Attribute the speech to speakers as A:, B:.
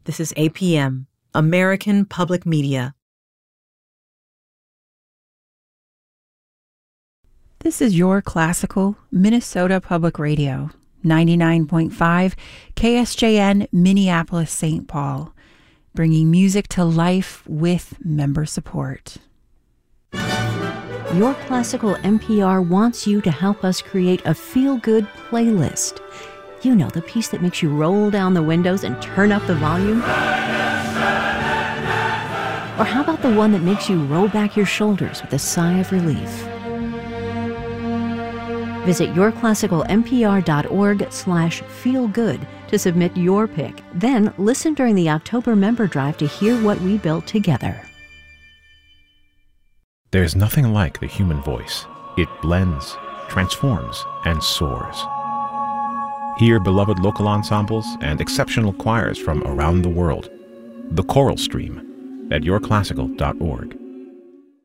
A: This is APM, American Public Media.
B: This is your classical Minnesota Public Radio, 99.5 KSJN Minneapolis, St. Paul, bringing music to life with member support.
C: Your Classical NPR wants you to help us create a feel-good playlist. You know, the piece that makes you roll down the windows and turn up the volume? Or how about the one that makes you roll back your shoulders with a sigh of relief? Visit yourclassicalnpr.org/feelgood to submit your pick. Then listen during the October member drive to hear what we built together.
D: There's nothing like the human voice. It blends, transforms, and soars. Hear beloved local ensembles and exceptional choirs from around the world. The Choral Stream at yourclassical.org.